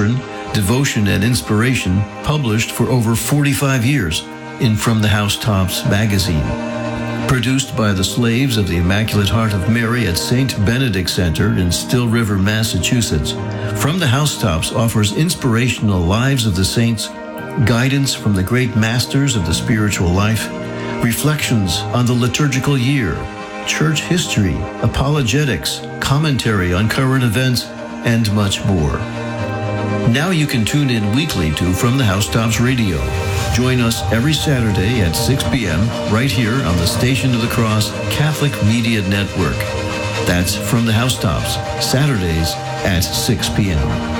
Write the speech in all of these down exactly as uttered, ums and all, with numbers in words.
doctrine, devotion, and inspiration published for over forty-five years in From the Housetops magazine. Produced by the slaves of the Immaculate Heart of Mary at Saint Benedict Center in Still River, Massachusetts, From the Housetops offers inspirational lives of the saints, guidance from the great masters of the spiritual life, reflections on the liturgical year, church history, apologetics, commentary on current events, and much more. Now you can tune in weekly to From the Housetops Radio. Join us every Saturday at six p.m. right here on the Station of the Cross Catholic Media Network. That's From the Housetops, Saturdays at six p.m.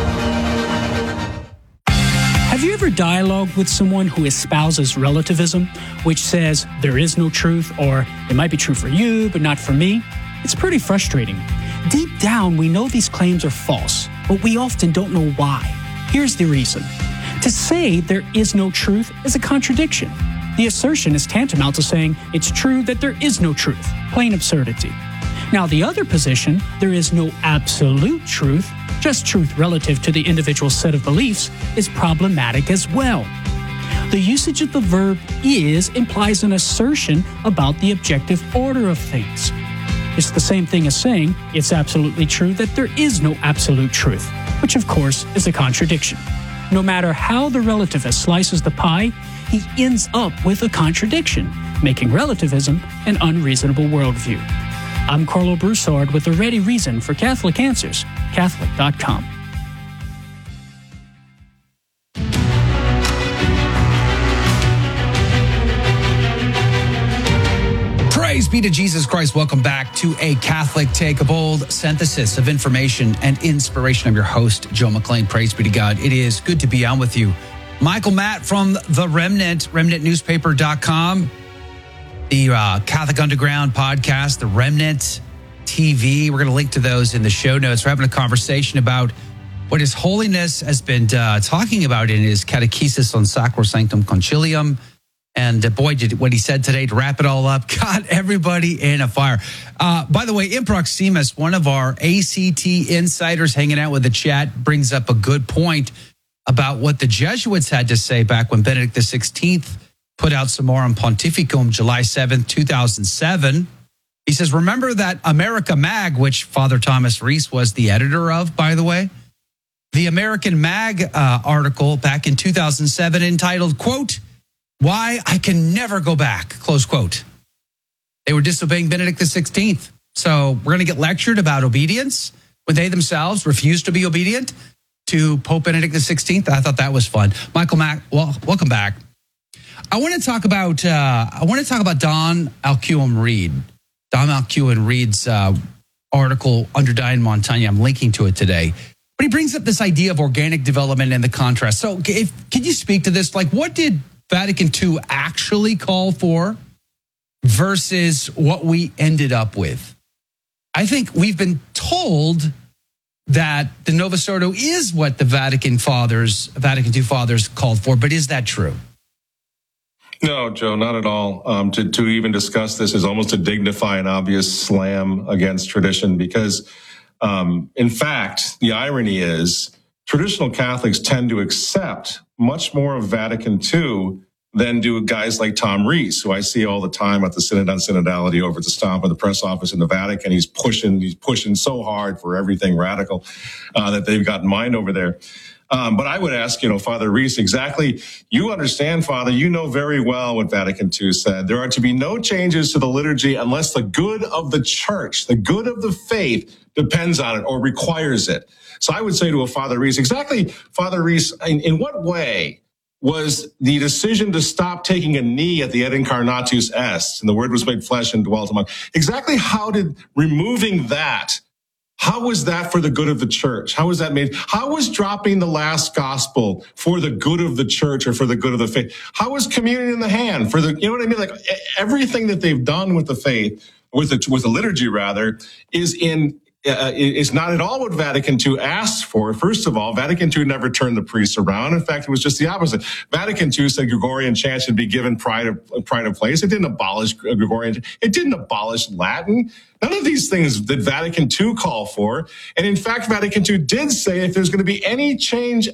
Have you ever dialogued with someone who espouses relativism, which says there is no truth, or it might be true for you, but not for me? It's pretty frustrating. Deep down, we know these claims are false, but we often don't know why. Here's the reason. To say there is no truth is a contradiction. The assertion is tantamount to saying it's true that there is no truth. Plain absurdity. Now, the other position, there is no absolute truth, just truth relative to the individual set of beliefs, is problematic as well. The usage of the verb is implies an assertion about the objective order of things. It's the same thing as saying it's absolutely true that there is no absolute truth, which of course is a contradiction. No matter how the relativist slices the pie, he ends up with a contradiction, making relativism an unreasonable worldview. I'm Carlo Broussard with a ready reason for Catholic Answers, Catholic dot com. Praise be to Jesus Christ. Welcome back to A Catholic Take, a bold synthesis of information and inspiration. I'm your host, Joe McLean. Praise be to God. It is good to be on with you. Michael Matt from The Remnant, remnant newspaper dot com, the uh, Catholic Underground podcast, The Remnant T V. We're going to link to those in the show notes. We're having a conversation about what His Holiness has been uh, talking about in his catechesis on Sacrosanctum Concilium. And uh, boy, did what he said today to wrap it all up, got everybody in a fire. Uh, by the way, in Proximus, one of our A C T insiders hanging out with the chat brings up a good point about what the Jesuits had to say back when Benedict the sixteenth put out Summorum Pontificum July seventh, two thousand seven. He says, remember that America Mag, which Father Thomas Reese was the editor of, by the way? The American Mag uh, article back in two thousand seven entitled, quote, Why I Can Never Go Back, close quote. They were disobeying Benedict the sixteenth. So we're going to get lectured about obedience when they themselves refused to be obedient to Pope Benedict the sixteenth. I thought that was fun. Michael Mack, well, welcome back. I want to talk about uh, I want to talk about Don Alcuin Reid. Don Alcuin Reid's uh, article under Diane Montagna. I'm linking to it today. But he brings up this idea of organic development and the contrast. So if, can you speak to this? Like, what did Vatican two actually call for versus what we ended up with? I think we've been told that the Novus Ordo is what the Vatican Fathers, Vatican two Fathers called for, but is that true? No, Joe, not at all. Um, to, to even discuss this is almost to dignify an obvious slam against tradition because, um, in fact, the irony is traditional Catholics tend to accept much more of Vatican two than do guys like Tom Rees, who I see all the time at the Synod on Synodality over at the Stomp of the press office in the Vatican. He's pushing, he's pushing so hard for everything radical uh, that they've got in mind over there. Um, but I would ask, you know, Father Rees, exactly, you understand, Father, you know very well what Vatican two said. There are to be no changes to the liturgy unless the good of the church, the good of the faith depends on it or requires it. So I would say to a Father Rees, exactly, Father Rees, in, in what way was the decision to stop taking a knee at the Et Incarnatus Est, and the Word was made flesh and dwelt among, exactly how did removing that, how was that for the good of the church? How was that made? How was dropping the last gospel for the good of the church or for the good of the faith? How was communion in the hand for the, you know what I mean? Like everything that they've done with the faith, with the, with the liturgy rather, is in, Uh, is not at all what Vatican two asked for. First of all, Vatican two never turned the priests around. In fact, it was just the opposite. Vatican two said Gregorian chant should be given pride of, pride of place. It didn't abolish Gregorian. It didn't abolish Latin. None of these things did Vatican two call for. And in fact, Vatican two did say if there's going to be any change